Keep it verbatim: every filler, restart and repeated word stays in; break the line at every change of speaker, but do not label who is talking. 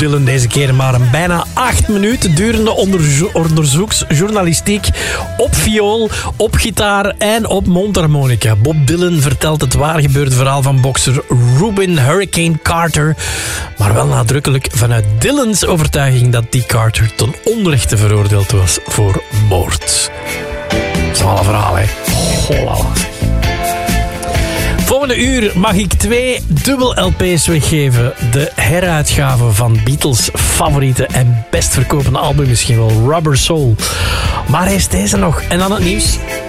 Dylan deze keer maar een bijna acht minuten durende onderzo- onderzoeksjournalistiek op viool, op gitaar en op mondharmonica. Bob Dylan vertelt het waargebeurde verhaal van bokser Rubin Hurricane Carter, maar wel nadrukkelijk vanuit Dylans overtuiging dat die Carter ten onrechte veroordeeld was voor moord. Dat is wel een verhaal, hè. Holala. Volgende uur mag ik twee dubbel L P's weggeven. De heruitgave van Beatles' favoriete en best verkopende album misschien wel, Rubber Soul. Maar eerst deze nog en dan het nieuws.